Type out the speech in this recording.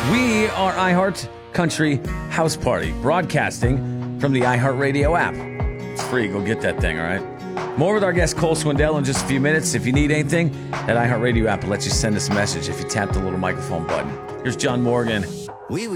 We are iHeart Country House Party, broadcasting from the iHeartRadio app. It's free. Go get that thing, all right? More with our guest Cole Swindell in just a few minutes. If you need anything, that iHeartRadio app will let you send us a message if you tap the little microphone button. Here's John Morgan.